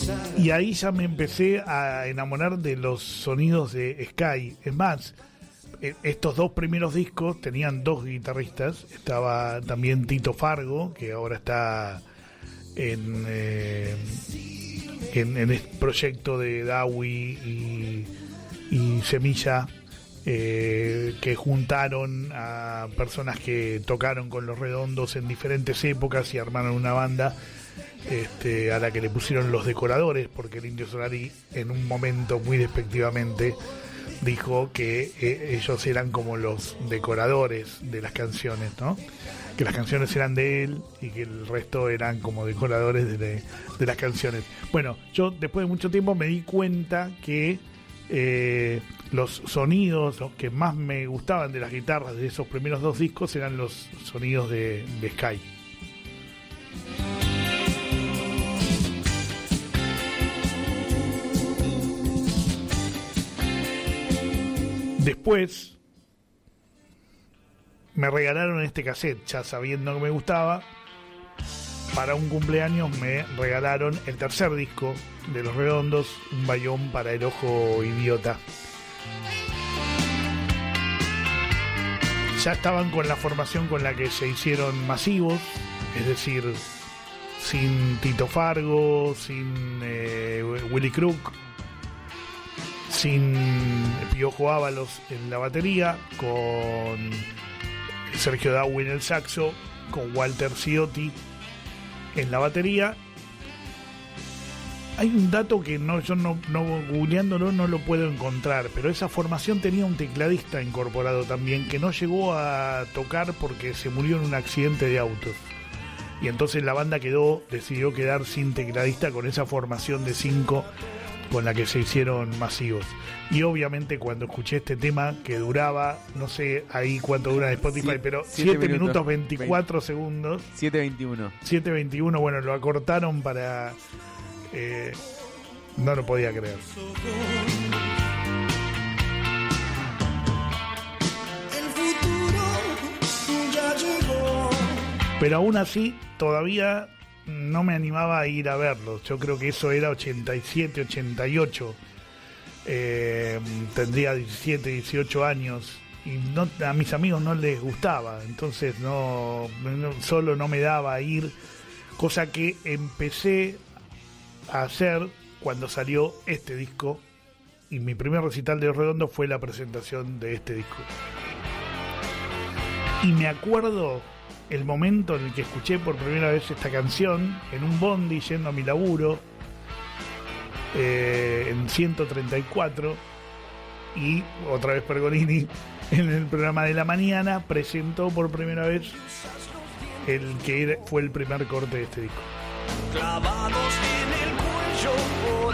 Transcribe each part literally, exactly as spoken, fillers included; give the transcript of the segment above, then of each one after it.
Y ahí ya me empecé a enamorar de los sonidos de Sky. Es más, estos dos primeros discos tenían dos guitarristas. Estaba también Tito Fargo, que ahora está en, eh, en, en el proyecto de Dawi y, y Semilla, eh, que juntaron a personas que tocaron con Los Redondos en diferentes épocas y armaron una banda, este, a la que le pusieron Los Decoradores, porque el Indio Solari en un momento muy despectivamente dijo que eh, ellos eran como los decoradores de las canciones, ¿no? Que las canciones eran de él y que el resto eran como decoradores de, de, de las canciones. Bueno, yo después de mucho tiempo me di cuenta que eh, los sonidos, los que más me gustaban de las guitarras de esos primeros dos discos, eran los sonidos de, de Sky. Después me regalaron este cassette, ya sabiendo que me gustaba. Para un cumpleaños me regalaron el tercer disco de Los Redondos, Un Bayón para el Ojo Idiota. Ya estaban con la formación con la que se hicieron masivos, es decir, sin Tito Fargo, sin eh, Willy Crook, sin Piojo Ábalos en la batería, con Sergio Dawi en el saxo, con Walter Ciotti en la batería. Hay un dato que no, yo no, no googleándolo no lo puedo encontrar, pero esa formación tenía un tecladista incorporado también, que no llegó a tocar porque se murió en un accidente de autos. Y entonces la banda quedó, decidió quedar sin tecladista con esa formación de cinco con la que se hicieron masivos. Y obviamente cuando escuché este tema, que duraba, no sé ahí cuánto dura en Spotify, sí, pero siete minutos veinticuatro veinte segundos. siete veintiuno. siete veintiuno, bueno, lo acortaron para... Eh, no lo podía creer. Pero aún así, todavía no me animaba a ir a verlos. Yo creo que eso era ochenta y siete, ochenta y ocho. Eh, tendría diecisiete, dieciocho años y no, a mis amigos no les gustaba, entonces no, no solo no me daba a ir, cosa que empecé a hacer cuando salió este disco, y mi primer recital de Los Redondos fue la presentación de este disco. Y me acuerdo el momento en el que escuché por primera vez esta canción en un bondi yendo a mi laburo, eh, en ciento treinta y cuatro, y otra vez Pergolini en el programa de la mañana presentó por primera vez el que era, fue el primer corte de este disco. Clavados en el cuello por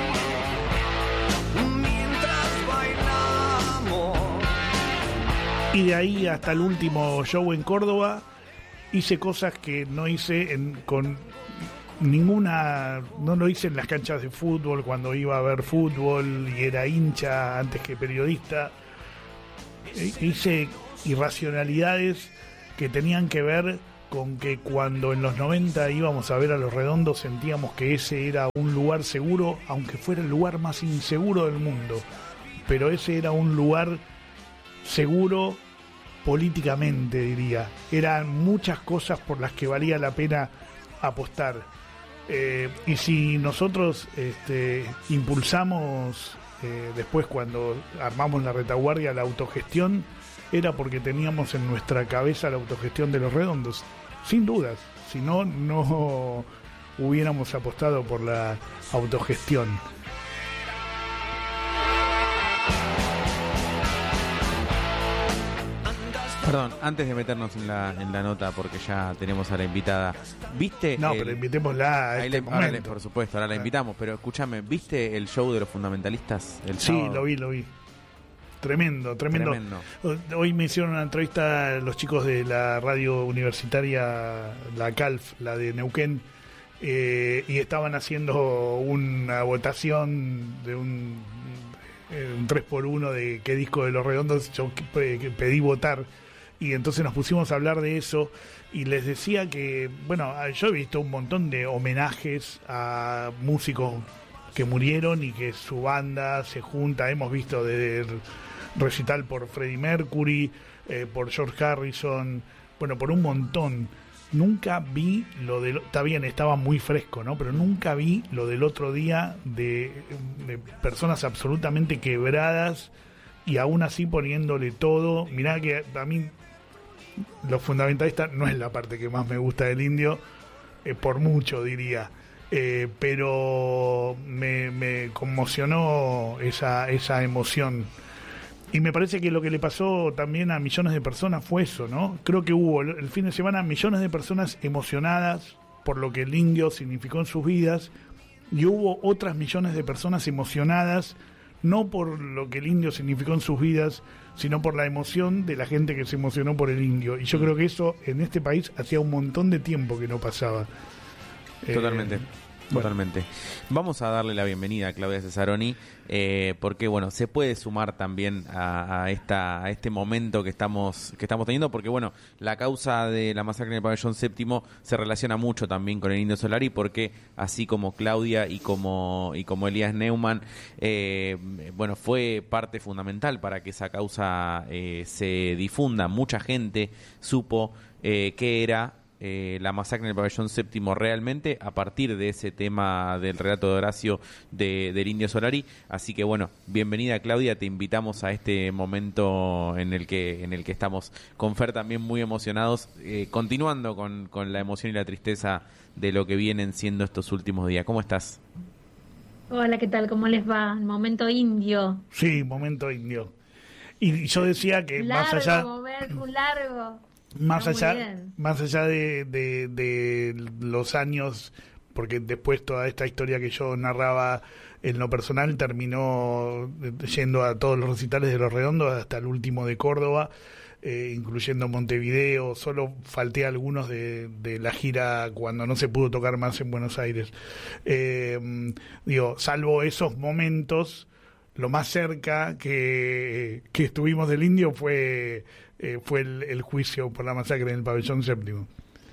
hoy, mientras bailamos. Y de ahí hasta el último show en Córdoba hice cosas que no hice en, con ninguna, no lo hice en las canchas de fútbol cuando iba a ver fútbol y era hincha antes que periodista. Hice irracionalidades que tenían que ver con que cuando en los noventa íbamos a ver a Los Redondos sentíamos que ese era un lugar seguro, aunque fuera el lugar más inseguro del mundo, pero ese era un lugar seguro políticamente, diría. Eran muchas cosas por las que valía la pena apostar. Eh, y si nosotros este, impulsamos eh, después, cuando armamos la retaguardia, la autogestión, era porque teníamos en nuestra cabeza la autogestión de Los Redondos, sin dudas. Si no, no hubiéramos apostado por la autogestión. Perdón, antes de meternos en la, en la nota, porque ya tenemos a la invitada, ¿viste? No, el... pero invitémosla a ahí este le, momento. le, por supuesto, ahora la invitamos, pero escúchame, ¿viste el show de los fundamentalistas el Sí, sábado? lo vi, lo vi. Tremendo, tremendo, tremendo. Hoy me hicieron una entrevista los chicos de la radio universitaria, la C A L F, la de Neuquén, eh, y estaban haciendo una votación de un, un tres por uno de qué disco de Los Redondos yo pedí votar. y entonces nos pusimos a hablar de eso y les decía que, bueno, yo he visto un montón de homenajes a músicos que murieron y que su banda se junta, hemos visto desde el recital por Freddie Mercury, eh, por George Harrison, bueno, por un montón. Nunca vi lo del... Está bien, estaba muy fresco, ¿no? Pero nunca vi lo del otro día de, de personas absolutamente quebradas y aún así poniéndole todo. Mirá que a mí lo fundamentalista no es la parte que más me gusta del Indio, eh, por mucho diría. Eh, pero me, me conmocionó esa, esa emoción. Y me parece que lo que le pasó también a millones de personas fue eso, ¿no? Creo que hubo el fin de semana millones de personas emocionadas por lo que el Indio significó en sus vidas, y hubo otras millones de personas emocionadas no por lo que el Indio significó en sus vidas, sino por la emoción de la gente que se emocionó por el Indio. Y yo creo que eso en este país hacía un montón de tiempo que no pasaba. Totalmente. Eh, Totalmente. Bueno. Vamos a darle la bienvenida a Claudia Cesaroni, eh, porque bueno, se puede sumar también a, a esta a este momento que estamos que estamos teniendo, porque bueno, la causa de la masacre en el pabellón séptimo se relaciona mucho también con el Indio Solari, porque así como Claudia y como y como Elías Neumann, eh, bueno, fue parte fundamental para que esa causa eh, se difunda. Mucha gente supo eh, qué era Eh, la masacre en el pabellón séptimo realmente a partir de ese tema del relato de Horacio de, del Indio Solari. Así que bueno, bienvenida Claudia, te invitamos a este momento en el que en el que estamos con Fer también muy emocionados, eh, continuando con, con la emoción y la tristeza de lo que vienen siendo estos últimos días. ¿Cómo estás? Hola, ¿qué tal? ¿Cómo les va? Momento indio. Sí, momento indio. Y yo decía que largo, más allá... Momento largo. Más no, allá, más allá de, de, de los años, porque después toda esta historia que yo narraba en lo personal terminó yendo a todos los recitales de Los Redondos hasta el último de Córdoba, eh, incluyendo Montevideo. Solo falté algunos de, de la gira cuando no se pudo tocar más en Buenos Aires. Eh, digo, salvo esos momentos, lo más cerca que, que estuvimos del Indio fue... Eh, fue el, el juicio por la masacre en el pabellón séptimo.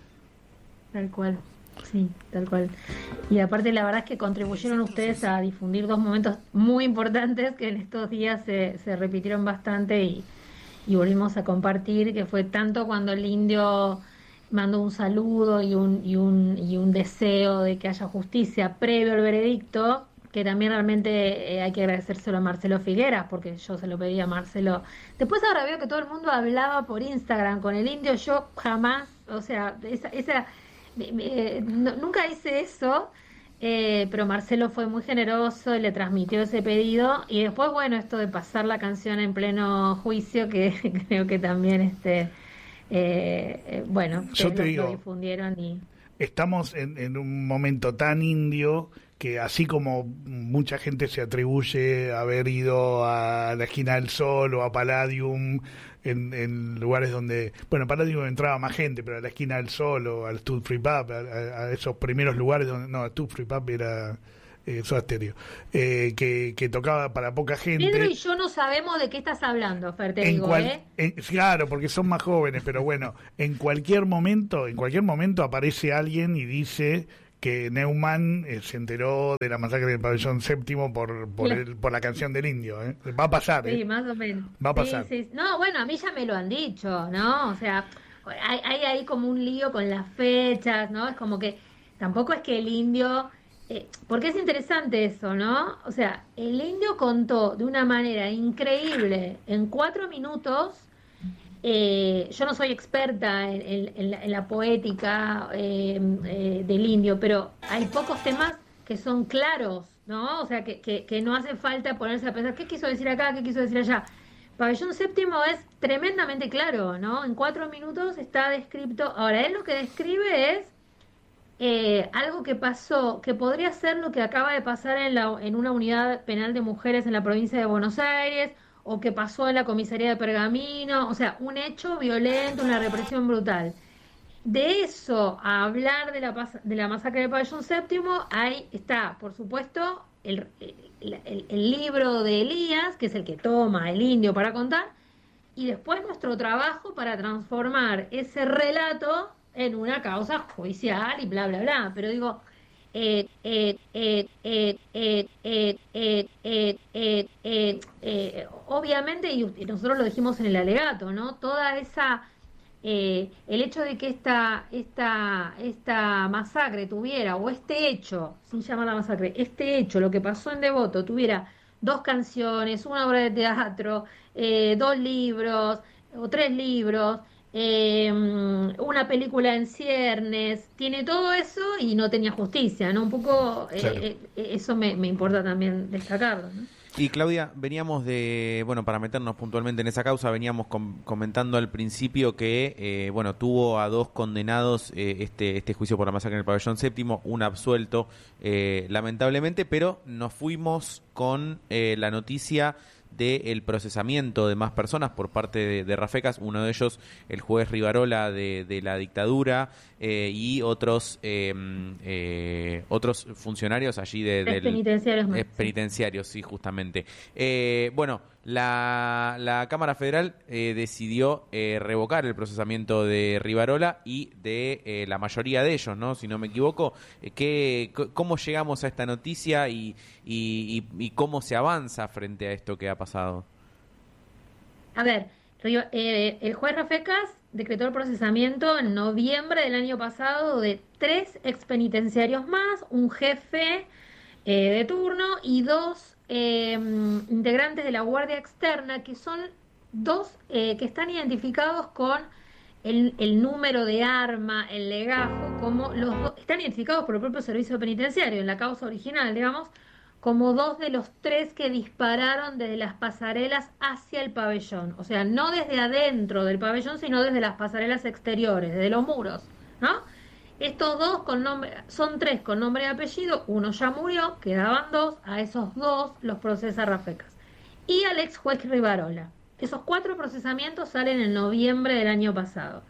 Tal cual, sí, tal cual. Y aparte la verdad es que contribuyeron ustedes a difundir dos momentos muy importantes que en estos días se, se repitieron bastante y, y volvimos a compartir, que fue tanto cuando el Indio mandó un saludo y un, y un, y un deseo de que haya justicia previo al veredicto, que también realmente eh, hay que agradecérselo a Marcelo Figueras, porque yo se lo pedí a Marcelo. Después ahora veo que todo el mundo hablaba por Instagram con el Indio, yo jamás, o sea, esa, esa eh, no, nunca hice eso, eh, pero Marcelo fue muy generoso y le transmitió ese pedido, y después, bueno, esto de pasar la canción en pleno juicio, que creo que también, este eh, eh, bueno, yo te lo, digo, lo difundieron y... Estamos en, en un momento tan indio que así como mucha gente se atribuye a haber ido a la Esquina del Sol o a Palladium en, en lugares donde, bueno, a Palladium entraba más gente, pero a la Esquina del Sol o al Stud Free Pub, a, a esos primeros lugares donde, no, Stud Free Pub era eh, Soda Stereo, eh, que, que tocaba para poca gente. Pedro y yo no sabemos de qué estás hablando, Fer, te en digo, cual, ¿eh? En, claro, porque son más jóvenes, pero bueno, en cualquier momento, en cualquier momento aparece alguien y dice que Neumann eh, se enteró de la masacre del pabellón séptimo por por, el, por la canción del Indio, ¿eh? Va a pasar, ¿eh? Sí, más o menos. Va a pasar. Sí, sí. No, bueno, a mí ya me lo han dicho, ¿no? O sea, hay, hay ahí como un lío con las fechas, ¿no? Es como que tampoco es que el Indio... Eh, porque es interesante eso, ¿no? O sea, el Indio contó de una manera increíble, en cuatro minutos... Eh, yo no soy experta en, en, en, la, en la poética eh, eh, del Indio, pero hay pocos temas que son claros, ¿no? O sea, que, que, que no hace falta ponerse a pensar qué quiso decir acá, qué quiso decir allá. Pabellón séptimo es tremendamente claro, ¿no? En cuatro minutos está descrito. Ahora, él lo que describe es eh, algo que pasó, que podría ser lo que acaba de pasar en, la, en una unidad penal de mujeres en la provincia de Buenos Aires, o que pasó en la comisaría de Pergamino, o sea, un hecho violento, una represión brutal. De eso a hablar de la, de la masacre del pabellón séptimo, ahí está, por supuesto, el, el, el, el libro de Elías, que es el que toma el Indio para contar, y después nuestro trabajo para transformar ese relato en una causa judicial y bla, bla, bla. Pero digo, eh, eh, eh, eh, eh, eh, eh, eh, eh, eh, eh, obviamente, y nosotros lo dijimos en el alegato, ¿no? Toda esa, eh, el hecho de que esta, esta, esta masacre tuviera, o este hecho, sin llamarla masacre, este hecho, lo que pasó en Devoto, tuviera dos canciones, una obra de teatro, eh, dos libros o tres libros, eh, una película en ciernes, tiene todo eso y no tenía justicia, ¿no? Un poco eh, Claro. eh, eso me, me importa también destacarlo, ¿no? Y Claudia, veníamos de, bueno, para meternos puntualmente en esa causa, veníamos com- comentando al principio que, eh, bueno, tuvo a dos condenados eh, este este juicio por la masacre en el pabellón séptimo, un absuelto, eh, lamentablemente, pero nos fuimos con eh, la noticia del procesamiento de más personas por parte de, de Rafecas, uno de ellos el juez Rivarola de, de la dictadura eh, y otros eh, eh, otros funcionarios allí de, Tres del penitenciarios más, eh, sí. penitenciarios, sí, justamente. Eh, bueno, la, la Cámara Federal eh, decidió eh, revocar el procesamiento de Rivarola y de eh, la mayoría de ellos, ¿no? Si no me equivoco. Eh, ¿qué, c- ¿Cómo llegamos a esta noticia y, y, y, y cómo se avanza frente a esto que ha pasado? A ver, Río- eh, el juez Rafecas decretó el procesamiento en noviembre del año pasado de tres expenitenciarios más, un jefe eh, de turno y dos eh, integrantes de la Guardia Externa, que son dos eh, que están identificados con el, el número de arma, el legajo, como los dos, están identificados por el propio servicio penitenciario en la causa original, digamos, como dos de los tres que dispararon desde las pasarelas hacia el pabellón. O sea, no desde adentro del pabellón, sino desde las pasarelas exteriores, desde los muros, ¿no? Estos dos con nombre, son tres con nombre y apellido, uno ya murió, quedaban dos, a esos dos los procesa Rafecas. Y al ex juez Rivarola. Esos cuatro procesamientos salen en noviembre del año pasado.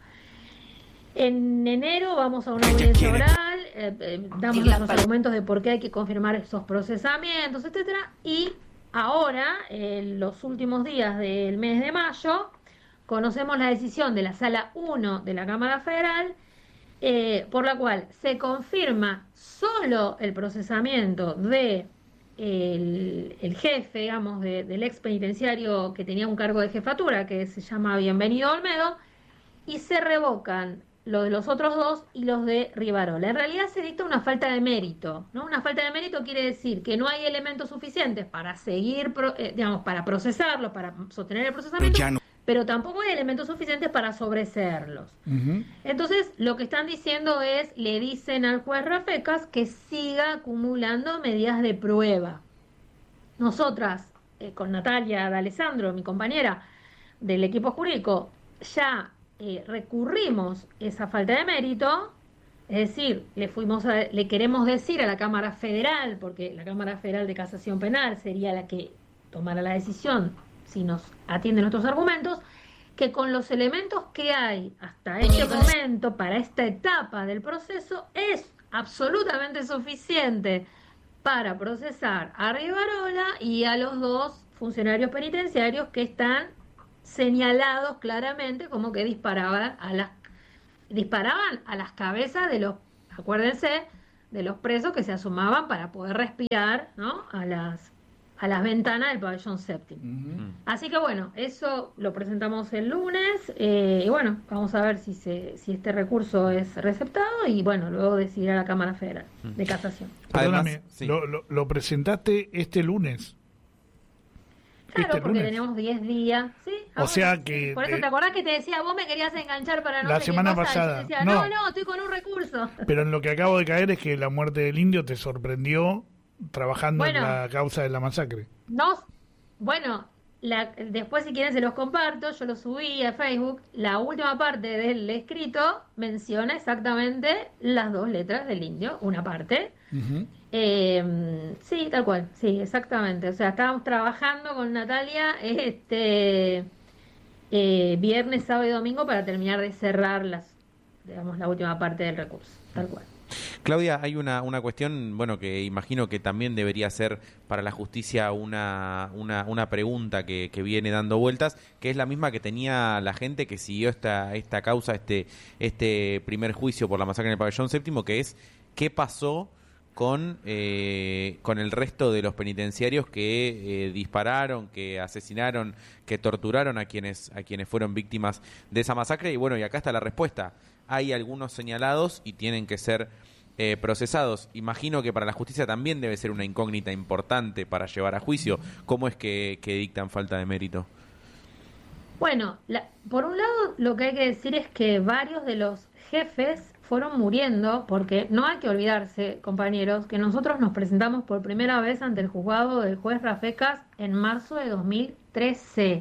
En enero vamos a una audiencia oral, eh, eh, damos los argumentos de por qué hay que confirmar esos procesamientos, etcétera. Y ahora, en los últimos días del mes de mayo, conocemos la decisión de la Sala uno de la Cámara Federal, eh, por la cual se confirma solo el procesamiento de el, el jefe, digamos, de- del ex penitenciario que tenía un cargo de jefatura, que se llama Bienvenido Olmedo, y se revocan lo de los otros dos y los de Rivarola. En realidad se dicta una falta de mérito, ¿no? Una falta de mérito quiere decir que no hay elementos suficientes para seguir, pro- eh, digamos, para procesarlos, para sostener el procesamiento, Ya no. pero tampoco hay elementos suficientes para sobreseerlos. Ujú. Entonces, lo que están diciendo es, le dicen al juez Rafecas que siga acumulando medidas de prueba. Nosotras, eh, con Natalia D'Alessandro, mi compañera del equipo jurídico, ya eh, recurrimos esa falta de mérito, es decir, le fuimos a- le queremos decir a la Cámara Federal, porque la Cámara Federal de Casación Penal sería la que tomara la decisión si nos atiende nuestros argumentos, que con los elementos que hay hasta este momento, para esta etapa del proceso, es absolutamente suficiente para procesar a Rivarola y a los dos funcionarios penitenciarios que están señalados claramente como que disparaban a las disparaban a las cabezas de los, acuérdense, de los presos que se asomaban para poder respirar, ¿no? a las a las ventanas del pabellón séptimo. Ujú. Así que bueno, eso lo presentamos el lunes eh, y bueno, vamos a ver si se, si este recurso es receptado y bueno, luego decidirá la Cámara Federal de Casación. Perdóname, Además, sí. lo, lo- lo presentaste este lunes. Claro, Este porque lunes. tenemos diez días, ¿sí? O ahora sea sí. que Por eso de- te acordás que te decía, vos me querías enganchar para no La sé qué semana cosa, y yo pasada. decía, No. no, no, estoy con un recurso. Pero en lo que acabo de caer es que la muerte del indio te sorprendió trabajando en Bueno. la causa de la masacre. No, bueno, la, después si quieren se los comparto, yo lo subí a Facebook, la última parte del escrito menciona exactamente las dos letras del indio, una parte. Ujú. Eh, sí, tal cual, sí, exactamente. O sea, estábamos trabajando con Natalia este eh, viernes, sábado y domingo para terminar de cerrar las, digamos, la última parte del recurso, tal cual. Claudia, hay una, una cuestión, bueno, que imagino que también debería ser para la justicia una, una, una pregunta que, que viene dando vueltas, que es la misma que tenía la gente que siguió esta, esta causa, este, este primer juicio por la masacre en el pabellón séptimo, que es ¿qué pasó con, eh, con el resto de los penitenciarios que eh, dispararon, que asesinaron, que torturaron a quienes, a quienes fueron víctimas de esa masacre? Y bueno, y acá está la respuesta. Hay algunos señalados y tienen que ser eh, procesados. Imagino que para la justicia también debe ser una incógnita importante para llevar a juicio. ¿Cómo es que, que dictan falta de mérito? Bueno, la, por un lado lo que hay que decir es que varios de los jefes fueron muriendo, porque no hay que olvidarse, compañeros, que nosotros nos presentamos por primera vez ante el juzgado del juez Rafecas en marzo de dos mil trece.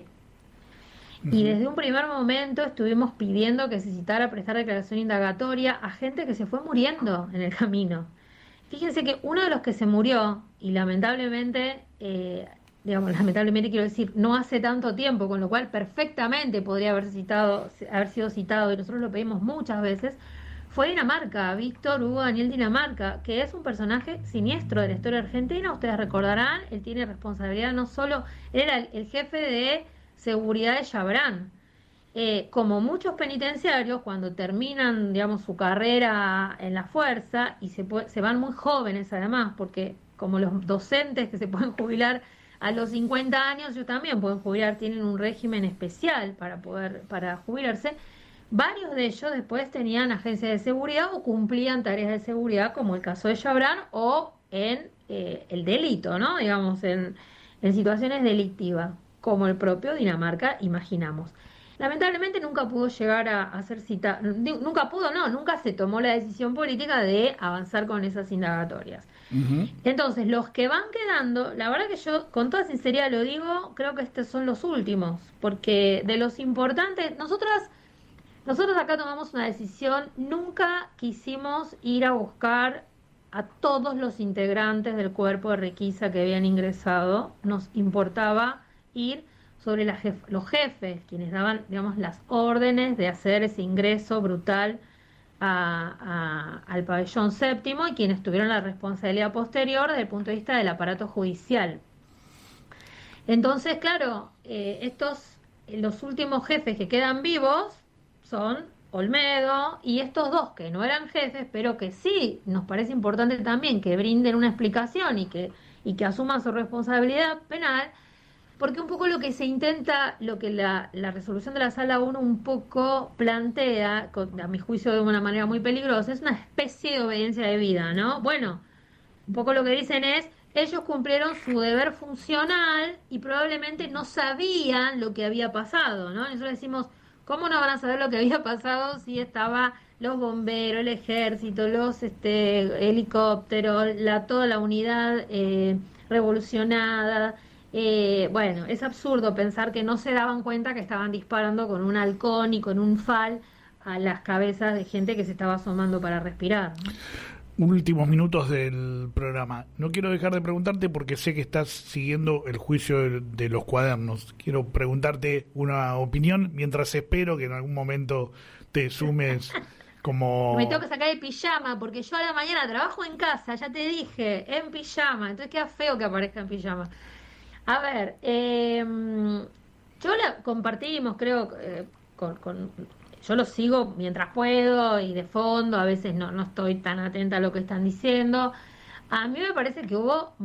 Y desde un primer momento estuvimos pidiendo que se citara a prestar declaración indagatoria a gente que se fue muriendo en el camino. Fíjense que uno de los que se murió, y lamentablemente, eh, digamos, lamentablemente quiero decir, no hace tanto tiempo, con lo cual perfectamente podría haber citado, haber sido citado, y nosotros lo pedimos muchas veces, fue Dinamarca, Víctor Hugo Daniel Dinamarca, que es un personaje siniestro de la historia argentina. Ustedes recordarán, él tiene responsabilidad no solo, él era el, el jefe de seguridad de Chabrán. Eh, como muchos penitenciarios, cuando terminan, digamos, su carrera en la fuerza, y se, se van muy jóvenes además, porque como los docentes que se pueden jubilar a los cincuenta años, ellos también pueden jubilar, tienen un régimen especial para poder para jubilarse. Varios de ellos después tenían agencias de seguridad o cumplían tareas de seguridad, como el caso de Chabrán, o en eh, el delito, ¿no? Digamos, en, en situaciones delictivas, como el propio Dinamarca, imaginamos. Lamentablemente nunca pudo llegar a, a ser citado, nunca pudo, no, nunca se tomó la decisión política de avanzar con esas indagatorias. Uh-huh. Entonces, los que van quedando, la verdad que yo, con toda sinceridad lo digo, creo que estos son los últimos, porque de los importantes, nosotras... Nosotros acá tomamos una decisión, nunca quisimos ir a buscar a todos los integrantes del cuerpo de requisa que habían ingresado, nos importaba ir sobre la jef- los jefes, quienes daban, digamos, las órdenes de hacer ese ingreso brutal a, a, al pabellón séptimo y quienes tuvieron la responsabilidad posterior desde el punto de vista del aparato judicial. Entonces, claro, eh, estos, los últimos jefes que quedan vivos son Olmedo y estos dos que no eran jefes, pero que sí nos parece importante también que brinden una explicación y que, y que asuman su responsabilidad penal, porque un poco lo que se intenta, lo que la, la resolución de la Sala uno un poco plantea, con, a mi juicio de una manera muy peligrosa, es una especie de obediencia de vida, ¿no? Bueno, un poco lo que dicen es, ellos cumplieron su deber funcional y probablemente no sabían lo que había pasado, ¿no? Nosotros decimos, ¿cómo no van a saber lo que había pasado si estaba los bomberos, el ejército, los este, helicópteros, la, toda la unidad eh, revolucionada? Eh, bueno, es absurdo pensar que no se daban cuenta que estaban disparando con un halcón y con un fal a las cabezas de gente que se estaba asomando para respirar, ¿no? Últimos minutos del programa. No quiero dejar de preguntarte porque sé que estás siguiendo el juicio de, de los cuadernos. Quiero preguntarte una opinión mientras espero que en algún momento te sumes como... Me tengo que sacar el pijama porque yo a la mañana trabajo en casa, ya te dije, en pijama. Entonces queda feo que aparezca en pijama. A ver, eh, yo la compartimos, creo, eh, con... con yo lo sigo mientras puedo y de fondo, a veces no, no estoy tan atenta a lo que están diciendo. A mí me parece que hubo